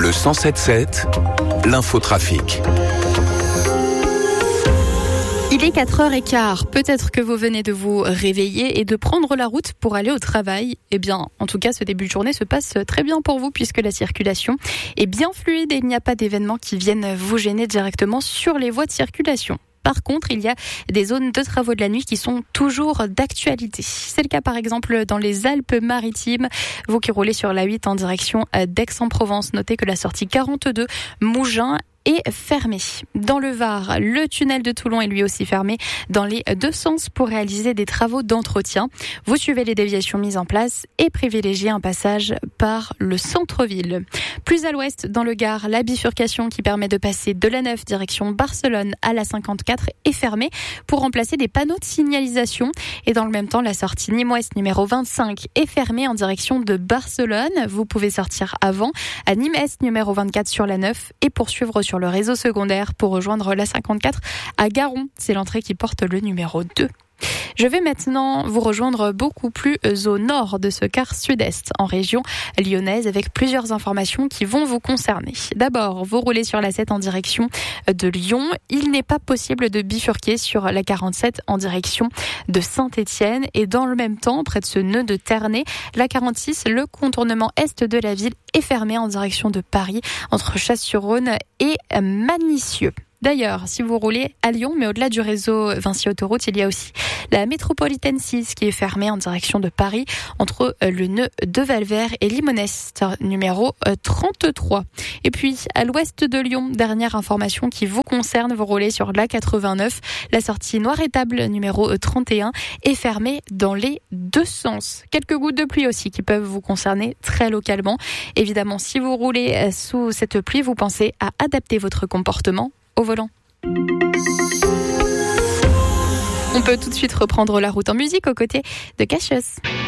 Le 107.7, l'infotrafic. Il est 4h15. Peut-être que vous venez de vous réveiller et de prendre la route pour aller au travail. Eh bien, en tout cas, ce début de journée se passe très bien pour vous puisque la circulation est bien fluide et il n'y a pas d'événements qui viennent vous gêner directement sur les voies de circulation. Par contre, il y a des zones de travaux de la nuit qui sont toujours d'actualité. C'est le cas par exemple dans les Alpes-Maritimes. Vous qui roulez sur la 8 en direction d'Aix-en-Provence, notez que la sortie 42 Mougins est fermé. Dans le Var, le tunnel de Toulon est lui aussi fermé dans les deux sens pour réaliser des travaux d'entretien. Vous suivez les déviations mises en place et privilégiez un passage par le centre-ville. Plus à l'ouest, dans le Gard, la bifurcation qui permet de passer de la 9 direction Barcelone à la 54 est fermée pour remplacer des panneaux de signalisation. Et dans le même temps, la sortie Nîmes-Ouest numéro 25 est fermée en direction de Barcelone. Vous pouvez sortir avant à Nîmes-Est numéro 24 sur la 9 et poursuivre sur le réseau secondaire pour rejoindre la 54 à Garon. C'est l'entrée qui porte le numéro 2. Je vais maintenant vous rejoindre beaucoup plus au nord de ce quart sud-est, en région lyonnaise, avec plusieurs informations qui vont vous concerner. D'abord, vous roulez sur la 7 en direction de Lyon. Il n'est pas possible de bifurquer sur la 47 en direction de Saint-Étienne. Et dans le même temps, près de ce nœud de Ternay, la 46, le contournement est de la ville, est fermé en direction de Paris, entre Chasse-sur-Rhône et Manicieux. D'ailleurs, si vous roulez à Lyon, mais au-delà du réseau Vinci Autoroute, il y a aussi la métropolitaine 6 qui est fermée en direction de Paris entre le nœud de Valvert et Limonest, numéro 33. Et puis, à l'ouest de Lyon, dernière information qui vous concerne, vous roulez sur la 89. La sortie Noir-Étable, numéro 31, est fermée dans les deux sens. Quelques gouttes de pluie aussi qui peuvent vous concerner très localement. Évidemment, si vous roulez sous cette pluie, vous pensez à adapter votre comportement au volant. On peut tout de suite reprendre la route en musique aux côtés de Cassius.